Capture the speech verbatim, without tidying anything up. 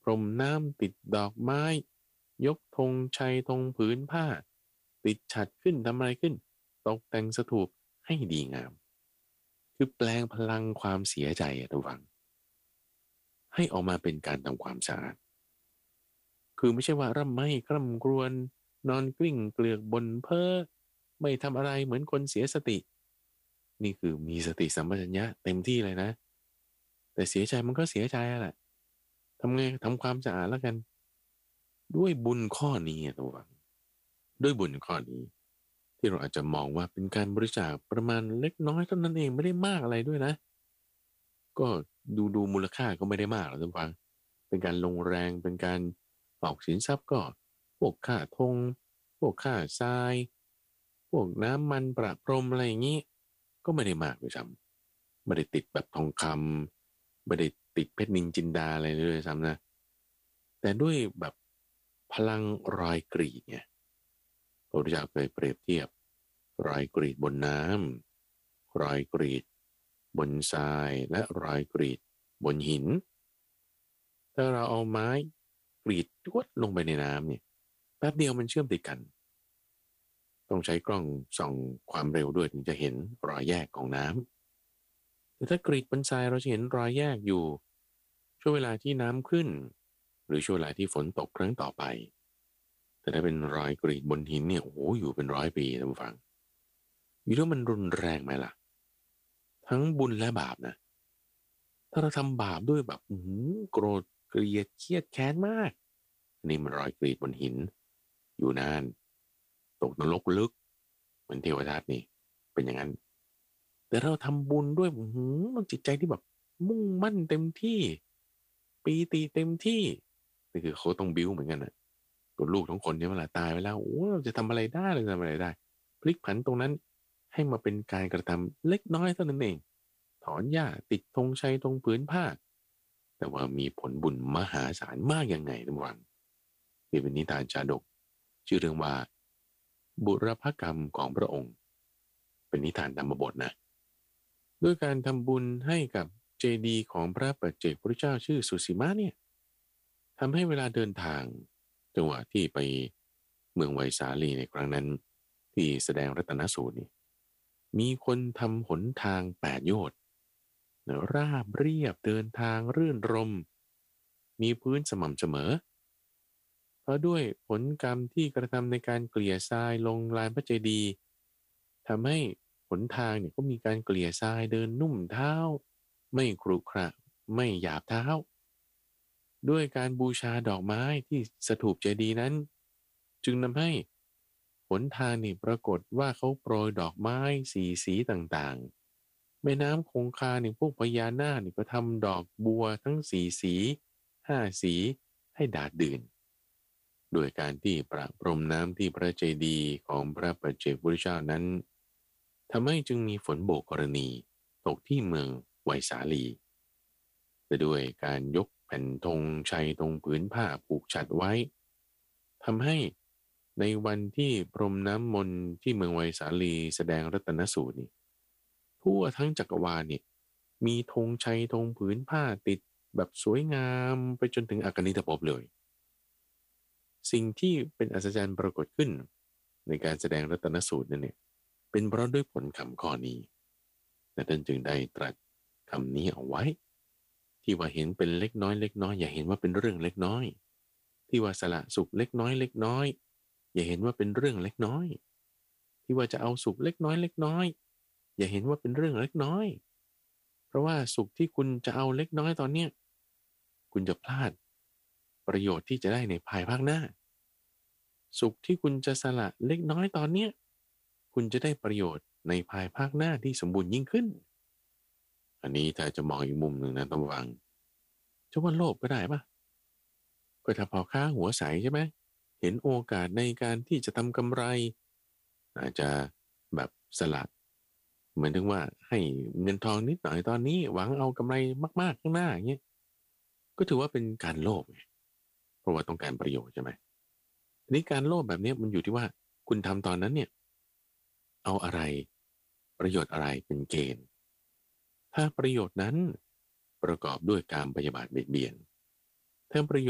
รมน้ำติดดอกไม้ยกธงชัยธงผืนผ้าติดฉัตรขึ้นทำอะไรขึ้นตกแต่งสถูปให้ดีงามคือแปลงพลังความเสียใจอะทุกฝังให้ออกมาเป็นการทำความสะอาดคือไม่ใช่ว่าร่ำไห้คร่ำครวญนอนกลิ้งเกลือกบนเพ้อไม่ทำอะไรเหมือนคนเสียสตินี่คือมีสติสัมปชัญญะเต็มที่เลยนะแต่เสียใจมันก็เสียใจแหละทำไงทำความสะอาดแล้วกันด้วยบุญข้อนี้อะทุกฝังด้วยบุญข้อนี้ที่เราอาจจะมองว่าเป็นการบริจาคประมาณเล็กน้อยเท่านั้นเองไม่ได้มากอะไรด้วยนะก็ดูดูมูลค่าก็ไม่ได้มากหรอกท่านฟังเป็นการลงแรงเป็นการออกสินทรัพย์ก็พวกค่าธงพวกค่าทรายพวกน้ำมันประพรมอะไรอย่างนี้ก็ไม่ได้มากด้วยซ้ำไม่ได้ติดแบบทองคำไม่ได้ติดเพชรนินจินดาอะไรเลยซ้ำนะแต่ด้วยแบบพลังรอยกรีดเนี่ยพระพุทธเจ้าเคยเปรียบเทียบรอยกรีดบนน้ำรอยกรีดบนทรายและรอยกรีดบนหินถ้าเราเอาไม้กรีดจวดลงไปในน้ำเนี่ยแป๊บเดียวมันเชื่อมติดกันต้องใช้กล้องส่องความเร็วด้วยถึงจะเห็นรอยแยกของน้ำแต่ถ้ากรีดบนทรายเราจะเห็นรอยแยกอยู่ช่วงเวลาที่น้ำขึ้นหรือช่วงเวลาที่ฝนตกครั้งต่อไปแต่ถ้าเป็นรอยกรีดบนหินเนี่ยโอ้โหอยู่เป็นร้อยปีท่านผู้ฟังอยู่ที่มันรุนแรงไหมล่ะทั้งบุญและบาปนะถ้าเราทำบาปด้วยแบบอือโกรธเกลียดเครียดแค้นมากนี่มันรอยกรีดบนหินอยู่นานตกนรกลึกเหมือนเทวทัตนี่เป็นอย่างนั้นแต่เราทำบุญด้วยอือมันจิตใจที่แบบมุ่งมั่นเต็มที่ปีติเต็มที่นี่คือเขาต้องบิ้วเหมือนกันนะตัวลูกของคนเนี่ยเวลาตายไปแล้วโอ้เราจะทำอะไรได้เราจะทำอะไรได้พลิกผันตรงนั้นให้มาเป็นการกระทำเล็กน้อยเท่านั้นเองถอนหญ้าติดธงชัยธงผืนผ้าแต่ว่ามีผลบุญมหาศาลมากยังไงทุกวันนี่เป็นนิทานชาดกชื่อเรื่องว่าบุรพกรรมของพระองค์เป็นนิทานธรรมบทนะด้วยการทำบุญให้กับเจดีย์ของพระปัจเจกพุทธเจ้าชื่อสุสีมาเนี่ยทำให้เวลาเดินทางจังหวะที่ไปเมืองไวสาลีในครั้งนั้นที่แสดงรัตนสูตรนี่มีคนทำหนทางแปดโยชน์ราบเรียบเดินทางรื่นรมมีพื้นสม่ำเสมอเพราะด้วยผลกรรมที่กระทำในการเกลี่ยทรายลงลานพระเจดีย์ทำให้หนทางเนี่ยก็มีการเกลี่ยทรายเดินนุ่มเท้าไม่ครุขระไม่หยาบเท้าด้วยการบูชาดอกไม้ที่สถูปเจดีย์นั้นจึงทำให้หนทางนี่ปรากฏว่าเขาโปรยดอกไม้สีสีต่างๆแม่น้ำคงคาเนี่ยพวกพญานาคนี่ก็ทำดอกบัวทั้งสีสีห้าสีให้ดาดดื่นโดยการที่ประพรมน้ำที่พระเจดีย์ของพระปัจเจกพุทธเจ้านั้นทำให้จึงมีฝนโบกกรณีตกที่เมืองไวสาลีแต่ด้วยการยกแผ่นธงชัยธงผืนผ้าผูกฉัตรไว้ทำให้ในวันที่พรมน้ำมนต์ที่เมืองไวสาลีแสดงรัตนสูตรนี่ทั่วทั้งจักรวาลเนี่ยมีธงชัยธงผืนผ้าติดแบบสวยงามไปจนถึงอากนิตภพเลยสิ่งที่เป็นอัศจรรย์ปรากฏขึ้นในการแสดงรัตนสูตรนั่นเนี่ยเป็นเพราะด้วยผลคำข้อนี้และท่านจึงได้ตรัสคำนี้เอาไว้ที่ว่าเห็นเป็นเล็กน้อยเล็กน้อยอย่าเห็นว่าเป็นเรื่องเล็กน้อยที่ว่าสละสุขเล็กน้อยเล็กน้อยอย่าเห็นว่าเป็นเรื่องเล็กน้อยที่ว่าจะเอาสุขเล็กน้อยเล็กน้อยอย่าเห็นว่าเป็นเรื่องเล็กน้อยเพราะว่าสุขที่คุณจะเอาเล็กน้อยตอนเนี้ยคุณจะพลาดประโยชน์ที่จะได้ในภายภาคหน้าสุขที่คุณจะสละเล็กน้อยตอนเนี้ยคุณจะได้ประโยชน์ในภายภาคหน้าที่สมบูรณ์ยิ่งขึ้นอันนี้ถ้าจะมองอีกมุมหนึ่งนะต้องฟังจะว่าโลภก็ได้ปะก็ถ้าพอค้าหัวใสใช่ไหมเห็นโอกาสในการที่จะทำกำไรอาจจะแบบสละเหมือนถึงว่าให้เงินทองนิดหน่อยตอนนี้หวังเอากำไรมากๆข้างหน้าอย่างเงี้ยก็ถือว่าเป็นการโลภไงเพราะว่าต้องการประโยชน์ใช่ไหมทีนี้การโลภแบบนี้มันอยู่ที่ว่าคุณทำตอนนั้นเนี่ยเอาอะไรประโยชน์อะไรเป็นเกณฑ์ถ้าประโยชน์นั้นประกอบด้วยการพยาบาทเบียดเบียนถ้าประโยชน์